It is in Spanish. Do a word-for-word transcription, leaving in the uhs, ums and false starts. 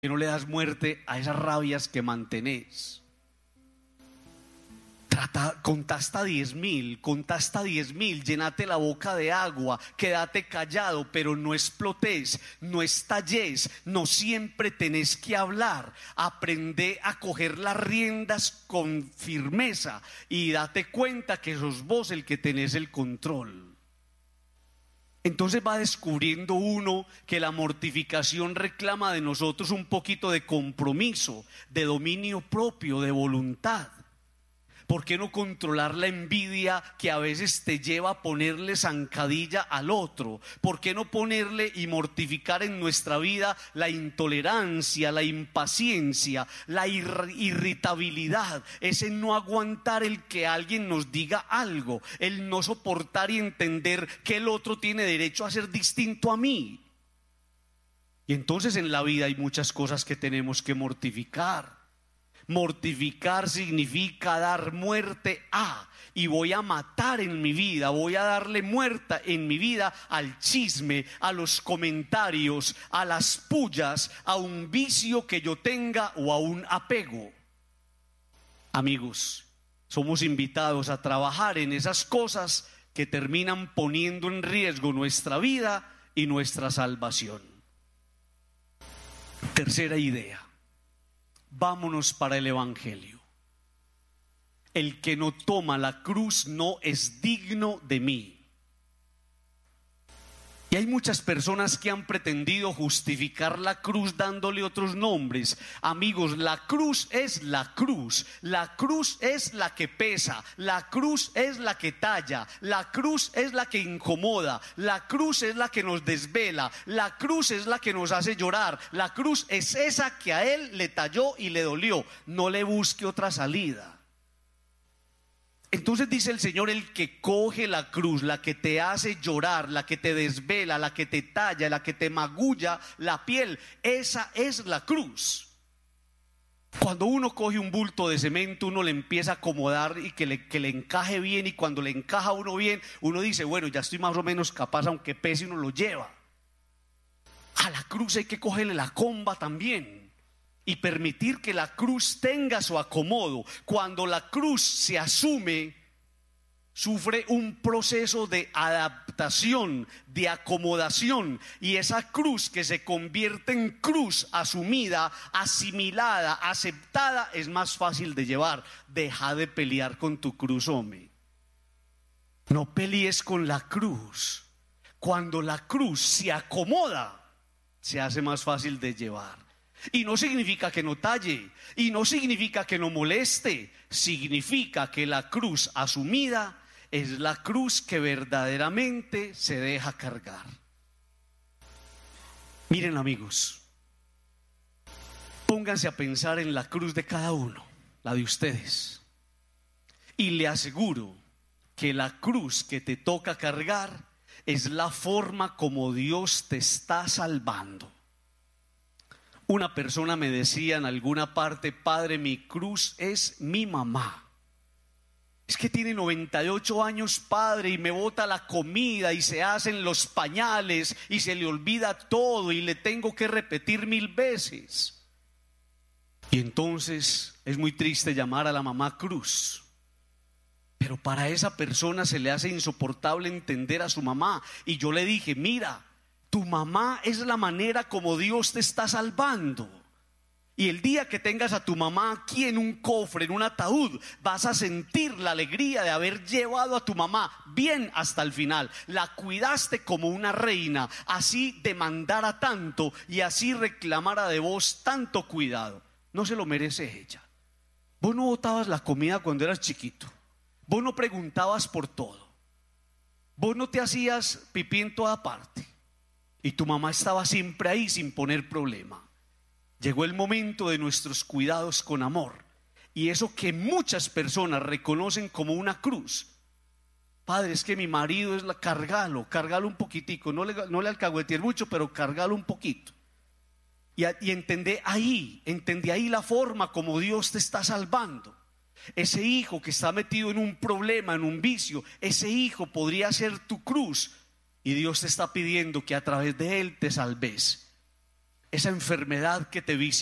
que no le das muerte a esas rabias que mantenés. Trata, contá hasta diez mil, contá hasta diez mil, llenate la boca de agua, quédate callado, pero no explotes, no estalles, no siempre tenés que hablar. Aprende a coger las riendas con firmeza y date cuenta que sos vos el que tenés el control. Entonces va descubriendo uno que la mortificación reclama de nosotros un poquito de compromiso, de dominio propio, de voluntad. ¿Por qué no controlar la envidia que a veces te lleva a ponerle zancadilla al otro? ¿Por qué no ponerle y mortificar en nuestra vida la intolerancia, la impaciencia, la ir- irritabilidad? Ese no aguantar el que alguien nos diga algo, el no soportar y entender que el otro tiene derecho a ser distinto a mí. Y entonces en la vida hay muchas cosas que tenemos que mortificar. Mortificar significa dar muerte a, y voy a matar en mi vida, voy a darle muerte en mi vida al chisme, a los comentarios, a las pullas, a un vicio que yo tenga o a un apego. Amigos, somos invitados a trabajar en esas cosas que terminan poniendo en riesgo nuestra vida y nuestra salvación. Tercera idea. Vámonos para el Evangelio. El que no toma la cruz no es digno de mí. Y hay muchas personas que han pretendido justificar la cruz dándole otros nombres. Amigos, la cruz es la cruz. La cruz es la que pesa. La cruz es la que talla. La cruz es la que incomoda. La cruz es la que nos desvela. La cruz es la que nos hace llorar. La cruz es esa que a él le talló y le dolió. No le busque otra salida. Entonces dice el Señor, el que coge la cruz, la que te hace llorar, la que te desvela, la que te talla, la que te magulla la piel, esa es la cruz. Cuando uno coge un bulto de cemento, uno le empieza a acomodar y que le, que le encaje bien, y cuando le encaja a uno bien, uno dice, bueno, ya estoy más o menos capaz, aunque pese, uno lo lleva. A la cruz hay que cogerle la comba también y permitir que la cruz tenga su acomodo. Cuando la cruz se asume, sufre un proceso de adaptación, de acomodación, y esa cruz que se convierte en cruz asumida, asimilada, aceptada, es más fácil de llevar. Deja de pelear con tu cruz, hombre. No pelees con la cruz. Cuando la cruz se acomoda, se hace más fácil de llevar. Y no significa que no talle, y no significa que no moleste, significa que la cruz asumida es la cruz que verdaderamente se deja cargar. Miren, amigos, pónganse a pensar en la cruz de cada uno, la de ustedes, y le aseguro que la cruz que te toca cargar es la forma como Dios te está salvando. Una persona me decía en alguna parte, padre, mi cruz es mi mamá. Es que tiene noventa y ocho años, padre, y me bota la comida y se hacen los pañales y se le olvida todo y le tengo que repetir mil veces. Y entonces es muy triste llamar a la mamá cruz. Pero para esa persona se le hace insoportable entender a su mamá. Y yo le dije, mira, tu mamá es la manera como Dios te está salvando. Y el día que tengas a tu mamá aquí en un cofre, en un ataúd, vas a sentir la alegría de haber llevado a tu mamá bien hasta el final. La cuidaste como una reina, así demandara tanto y así reclamara de vos tanto cuidado. No se lo merece ella. Vos no botabas la comida cuando eras chiquito. Vos no preguntabas por todo. Vos no te hacías pipí en toda parte. Y tu mamá estaba siempre ahí sin poner problema. Llegó el momento de nuestros cuidados con amor. Y eso que muchas personas reconocen como una cruz. Padre, es que mi marido es la, cargalo, cargalo un poquitico. No le, no le alcahuetees mucho, pero cargalo un poquito. Y, y entendé ahí, entendí ahí la forma como Dios te está salvando. Ese hijo que está metido en un problema, en un vicio, ese hijo podría ser tu cruz. Y Dios te está pidiendo que a través de él te salves. esa enfermedad que te visita,